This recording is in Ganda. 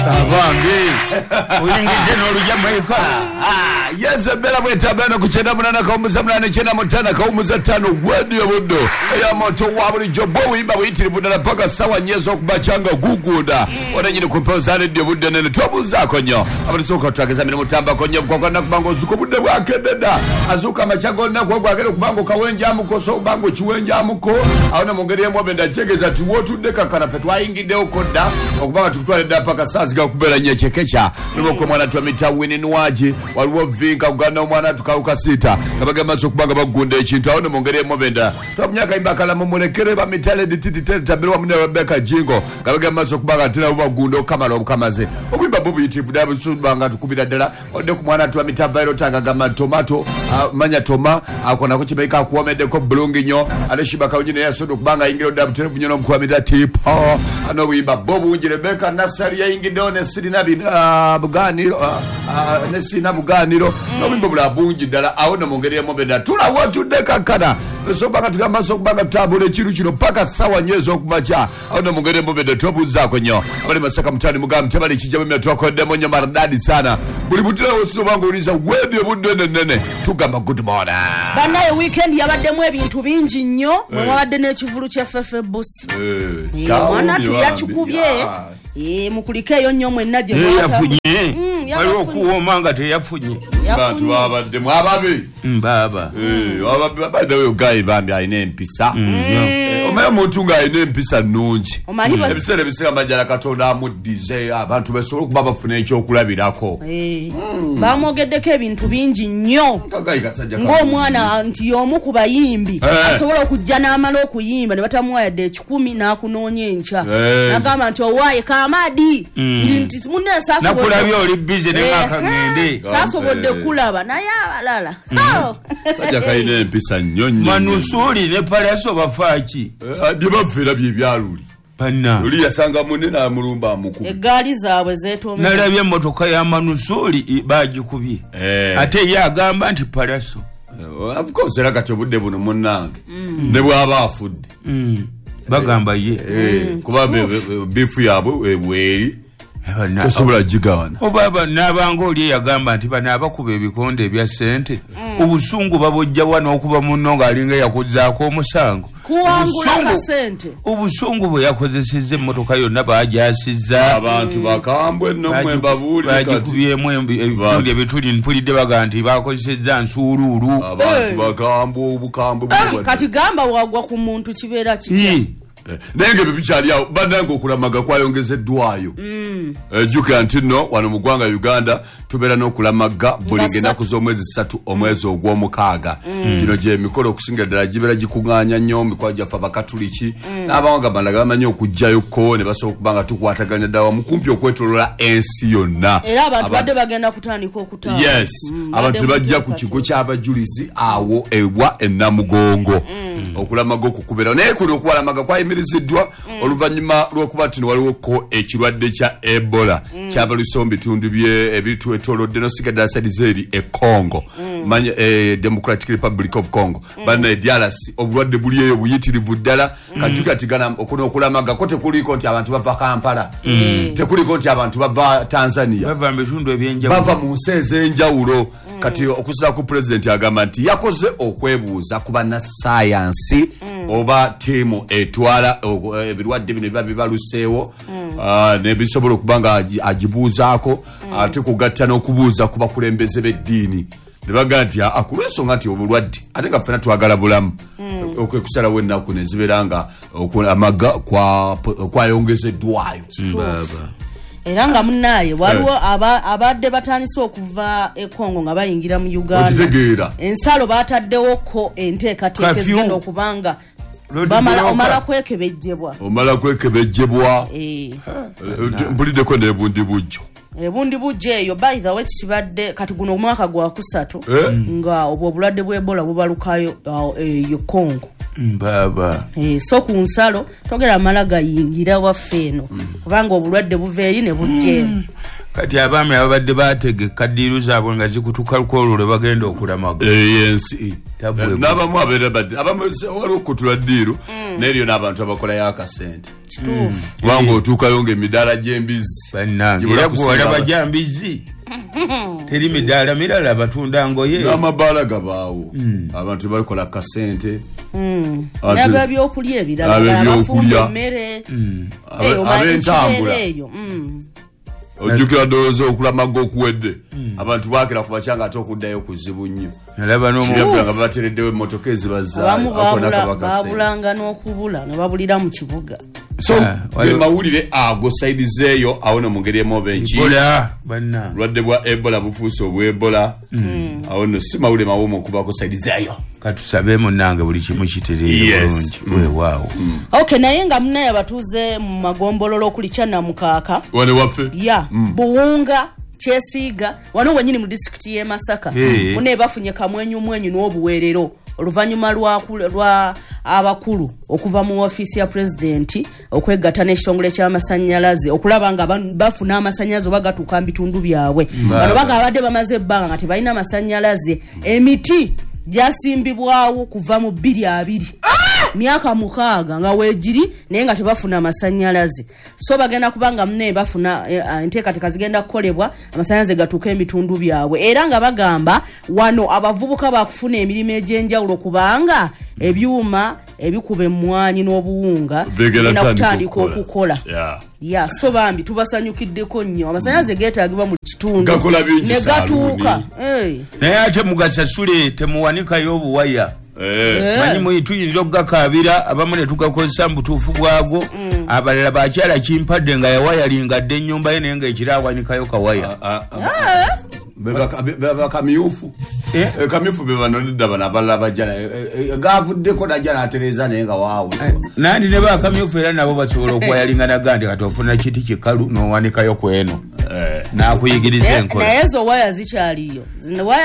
abambi uyingide n'olujamaika yezebera bwetabana ku 98.5 radio buddo ya moto wa bulijjo bwo wimba buyitirivu ddala paka sawa nyezo okubachanga guguda onanyini kumpoza radio buddo nene twabuzaako nnyo abatusoka twageza mine mutambako nnyo kwakwana kubango zuko budde bwakededa azuka amachago nako gwagere kubango kawenja mukoso kubango chiwenja muko aona mungeri yemwe bendachegeza tuwotudde kakana fe twayingide okodda okubanga tukutwalidde paka saziga kubera nyechekecha nimoko mwana twa mitawini nwaji waliwo vinka kugana omwana tukauka sita kabagamaso kubanga bagunda ekintu aone mungeri yemwe benda twafunyaka imbakala mumulekere ba mitale ditititele tabirwa mune Rebecca Jingo kabagamaso kubanga tena bagunda okamala obukamaze okuyimba bobu yitivu dabu subanga tukubira ddala ode ku mwana twa mitabairo tagagama tomato manya toma akona ko kibeka kuomede ko bulungi nyo aleshibaka unyine yasodo kubanga ingiro dabu televu nyo nomkwamida tipo ano wimba bobu unji Rebecca nasari ya ingidone sirina buganiro nesina buganiro no wimba bula bunji dala aona mongere mobeda tula watu dekakana sobanga tugamba sokubanga tabule chiru chino paka sawa nyezo okumacha aona mongere mobeda tobuzako nyo abali masaka mtani mugam tebali kijja bemya twakode monyo maradadi sana buli butira oso bango uliza wedi budde nene tugamba good morning banaye weekend yabaddemu ebintu bingi nnyo mwabadde n'ekivulu kya FF Bus mwana tuyachukubye mukulikeyo nnyo mwenna gye yafunye waliwo okuwoma nga teyafunye bantu babadde mwababe baba babadde oyo gayi bambi alina empisa omaye omuntu ng'alina empisa nnungi ebiseera ebisinga majjala Katonda amuddize abantu basobola okuba bafuna ekyokulabirako bamwogeddeko ebintu bingi nnyo ng'omwana nti y'omu ku bayimbi asobola okujja n'amala okuyimba ne batamuwa yadde 10 n'akunoonya enkya n'agamba nti owaaye Kamadi nti munne nakulabye oli bize ne mwaka ngende saasobodde kulaba naye abalala sajja kalina empisa nnyo nnyo Manusuli ne Palaso bafaaki bye baveera bye byaluli panna oli yasanga munne n'amulumba amukuba eggaali zaabwe zeetoomera nalabye emmotoka ya Manusuli bagikubye ate ye agamba nti Palaso of course era kati obudde buno munnange ne bw'aba afudde bagamba ye kuba bifu yaabwe bweri tosobola gigawana obaba nabanga oli yagamba nti bana abakuba ebikonde ebya sente obusungu babojja wano okuba munno ng'alinga yakuzaako omusango kuwangula sente obusungu bwe yakozesezza emmotoka yonna baajasizza abantu bakambwe nno mwe babuulire kati bagikubyemu ebitundu ebituli mpulidde baga nti bakozesezza nsuuluulu abantu bakambwe obukambwe kati gamba wagwa ku muntu kibeera kitya nenge bibikyali awo banange okulamaga kwayongezeddwayo jjukira nti nno wano mu ggwanga Uganda tubeera n'okulamaga buli ng'ennaku z'omwezi 3 omwezi ogw'omukaaga gino gy'emikolo okusingira ddala gibeera gikuŋŋaanya nnyo mikolo gyaffe abakatuliki n'abawanga balala bamanyi okuggyayo ne basobola okuba nga tukwataganya ddala mukumpi okwetoloola ensi yonna era abantu badde bagenda kutandika okutaaba yes abantu bajja ku kigo ky'abajulizi awo ewa ennamugongo okulamaga okukubera naye kuno okuwalamaga kwayimiriziddwa oluvannyuma lw'okuba tino waliwo ko ekirwadde kya Ebola kyabaluse mu bitundu ebitwetoolodde n'osigadde sadizeeri Congo manya Democratic Republic of Congo bana DRC obulwadde buli eyo buyitirivu ddala kajuka ati gana okuno okulamaga ko tekuliko nti abantu bava Kampala tekuliko nti abantu bava Tanzania bava mu bitundu ebyenjawulo bava mu nsi ez'enjawulo kati okusa ku president agamba nti yakoze okwebuuza ku bannasayansi oba tiimu etwala ebirwadde bino biba bibaluseewo nebisobola okuba nga agibuuzaako ate kugatta n'okubuuza ku bakulembeze b'eddiini ne baga nti akulw'ensonga nti obulwadde ate nga ffena twagala bulamu okwekusalawo ennaku ne zibeera nga amaga kwayongezeddwayo era nga munnaye waliwo abadde batandise okuva e Congo nga bayingira mu Uganda okitegeera ensalo bataddewo ko enteekateeka ezigenda okubanga omala kwekebejjebwa mpuliddeko n'ebundi bujjo ebundi bujjo eyo by the way kibadde kati guno omwaka gwa 3 nga obwo obulwadde bw'Ebola bubalukayo eyo Congo baba so ku nsalo togera amala gayingira waffe eno kubanga obulwadde buva eri ne bujja kati abaami ababadde bategeka ddiiru zaabwe nga zikutukaluko olwo lwe bagenda okulamaga yensi n'abamu abeera badde abamu wali okutula ddiiru n'eryo n'abantu abakolayo akasente kubanga otuukayo ng'emidaala gy'embizzi bannange era gwe walaba gyambizi teri midaala mirala batunda ngoye n'amabaala gabaawo abantu balikola kasente n'abebyokulya ebirala abafumba emmere ab'entambula ojjukira ddowooza okulamaga okuwedde abantu baakira ku bakyanga ate okuddayo kuzibu nnyo nga batereddewo emmotoka ezibazababulanga n'okubula ne babulira mu kibuga so mawulire ago saidi zeeyo awo no mu ngeri emu oba enki bulwadde bwa ebola bufuuse obw'ebola awo no si mawulire mawumu okubako saidi zeeyo katusabe munnange buli kimu kitereere bulungi weewaawo okay naye nga munaye abatuuze mu magombololo okuli Kyannamukaaka wane waffe Buwunga Kyesiiga wano wenyini mu district y'e Masaka munaye bafunye kamwenyu n'obuweerero oluvanyuma lwa abakulu okuva mu office ya president okwegatta n'ekitongole ky'amasannyalaze okulaba nga bafuna amasannyalaze oba gatuuka mu bitundu byabwe bano bagabadde bamaze ebbanga nga tebalina amasannyalaze emiti gyasimbibwawo kuva mu 2020 myaka 6 nga weegiri naye nga tebafuna amasannyalaze so bagenda kubanga munaye bafuna enteekateeka zigenda kukolebwa amasannyalaze gatuuka ebitundu byabwe era nga bagamba wano abavubuka bakufuna emirimu egy'enjawulo kubanga ebyuma ebikuba emmwanyi n'obuwunga bigenda kutandika okukola so bambi tubasanyukiddeko nnyo amasannyalaze geetaagibwa mu kitundu ne gatuuka naye ate mugasasule temuwanikayo obuwaya manyi tuyinza okugakaabira abamu ne tugakozesa mu butuufu bwago abalala bakyala kimpadde nga yawayalinga dde ennyumba ye naye nga ekiraawanikayo kawaya bakamyufu kamyufu bebanonedda bano abalala bajjala gavuddeko najja n'atereeza naye nga waawuswa nandi ne bakamyufu era nabo basobola okuwayalinga nagandi kati ofuna kiti kikalu n'owanikayo kweno n'akuyigiriza enkola naye ezo waya zikyaliyo